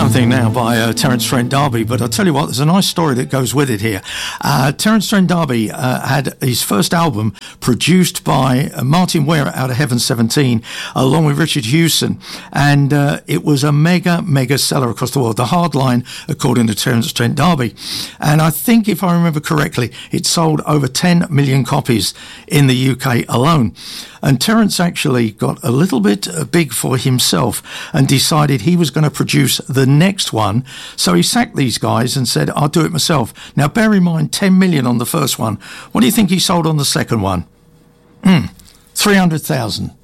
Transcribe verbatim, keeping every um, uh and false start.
Something Now by uh, Terence Trent D'Arby, but I'll tell you what, there's a nice story that goes with it here. Uh, Terence Trent D'Arby uh, had his first album produced by uh, Martin Ware out of Heaven seventeen, along with Richard Hewson, and uh, it was a mega, mega seller across the world. The Hard Line, according to Terence Trent D'Arby. And I think, if I remember correctly, it sold over ten million copies in the U K alone. And Terence actually got a little bit big for himself and decided he was going to produce the next one. So he sacked these guys and said, I'll do it myself. Now, bear in mind, ten million on the first one. What do you think he sold on the second one? Mm, three hundred thousand.